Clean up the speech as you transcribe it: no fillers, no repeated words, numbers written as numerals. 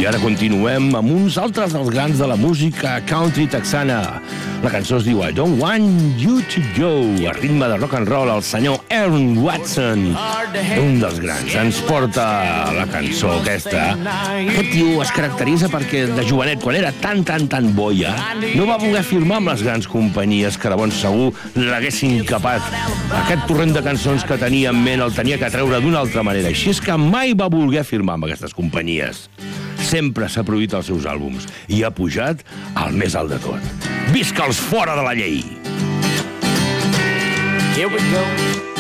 I ara continuem amb uns altres dels grans de la música country texana. La cançó es diu I Don't Want You To Go, a ritme de rock and roll, el senyor Aaron Watson, un dels grans. Ens porta la cançó aquesta. Aquest tio es caracteritza perquè de jovenet, quan era tan boia, no va voler firmar amb les grans companyies que de bon segur l'haguessin capat. Aquest torrent de cançons que tenia en ment el tenia que treure d'una altra manera. Així és que mai va voler firmar amb aquestes companyies. Sempre s'ha prohibit els seus àlbums i ha pujat al més alt de tot. Visca els fora de la llei! Here we go.